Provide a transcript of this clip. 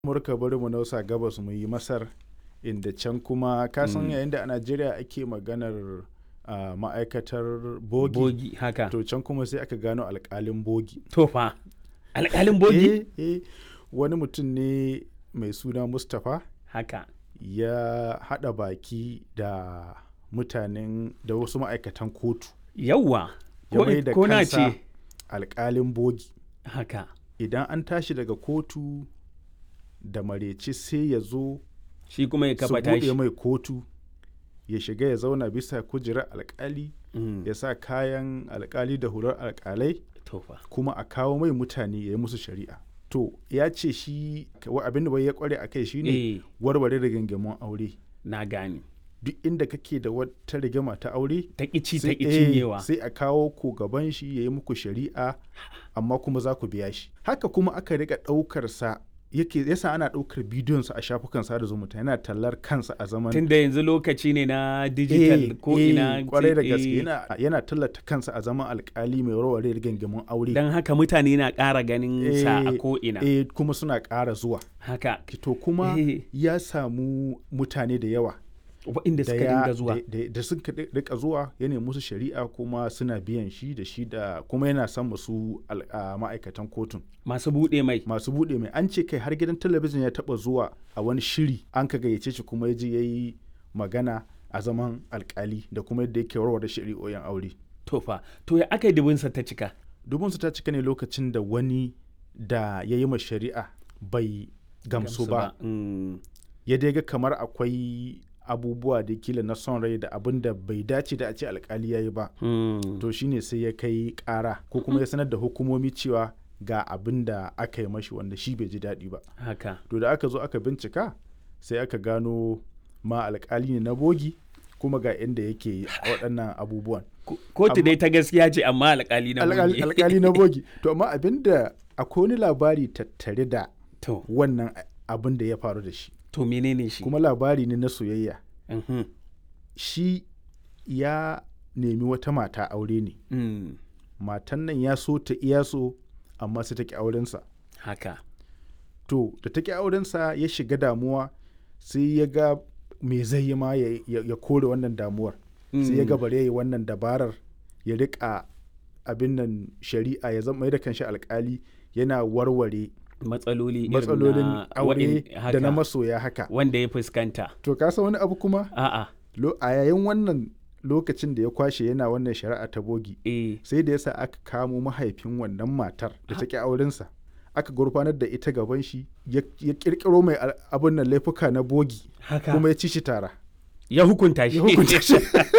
Amurka bari mu nausa gabas mu yi Masar inda can kuma ka san yayin da a Najeriya ake maganar ma'aikatar bogi haka. to can kuma sai aka gano alƙalin bogi. To fa alƙalin bogi? Wani mutum ne mai suna Mustapha Haka. ya haɗa baki da mutanen da wasu ma'aikatan kotu. Yawwa. Ya mai da Ko na kansa ce. alƙalin bogi. Haka. Idan an tashi daga kotu da mareci sai ya zo Shi kuma ya su kafa tashi. buɗe mai kotu ya shiga ya zauna bisa kujerar alƙali ya sa kayan alƙali da hular alƙalai To fa. kuma a kawo mai mutane ya yi musu shari'a. To ya ce shi abin da bai ya kware a kai shine Eh, warware rigingimun aure. na gane. Duk inda kake da wata rigima ta aure Ta ƙici ta sai cinyewa. sai a kawo ku gaban shi ya yi muku shari'a amma kuma za ku biya shi. Haka kuma aka riƙa ɗaukar sa yasa ana ɗaukar bidiyon sa a shafukan sada zumunta yana tallar kansa a zaman Tunda yanzu lokaci ne na digital ko ina. kwarai da gaske yana tallata kansa a zaman alkali mai warware rigingimun aure. Don haka mutane na ƙara ganin sa a ko ina. Kuma suna ƙara zuwa. Haka. To kuma ya samu mutane da yawa Waɗanda suka dinga zuwa. da suka rika zuwa ya nemi musu shari'a kuma suna biyan shi da kuma yana son masu ma'aikatan kotun Masu buɗe mai. an ce kai har gidan talabijin ya taba zuwa a wani shiri an ka gayyace shi kuma ya je ya yi magana a zaman alkali da kuma yadda yake warware shari'o'in aure. To fa. To ya aka yi dubinsa ta cika? Dubinsa ta cika ne lokacin da wani da ya yi ma shari'a bai gamsu ba. Ya dai ga kamar akwai abubuwa da kila na son rai da abin da bai dace da a ce alkali ya yi ba. To shine sai ya kai kara ko kuma ya sanar da hukumomi cewa ga abin da aka yi mashi wanda shi bai ji daɗi ba. Haka. To da aka zo aka bincika sai aka gano ma alkali ne na bogi kuma ga inda yake waɗannan abubuwan. Kotu dai ta gaskiya ce amma alkali na bogi. Alkali na bogi. To amma abin da akwai wani labari tattare da wannan abin da ya faru da shi. To menene shi? Kuma labari ne na soyayya. Shi ya nemi wata mata aure ne. Matan nan ya so ta iya so amma sai ta ki aurensa. Haka. To da ta ki aurensa ya shiga damuwa sai ya ga me zai yi ma ya kore wannan damuwar. Sai ya ga bare ya yi wannan dabarar ya riƙa abin nan shari'a ya zama da kanshi alƙali yana warware matsalolin aure da na masoya haka wanda ya fuskanta. To ka san wani abu kuma? A'a. A yayin wannan lokacin da ya kwashe yana wannan shari'a ta bogi sai da yasa aka kamo mahaifin wannan matar da ta ki aurensa aka gurfanar da ita gaban shi ya kirkiro mai abin nan laifuka na bogi kuma ya ci shi tara. Ya hukunta shi.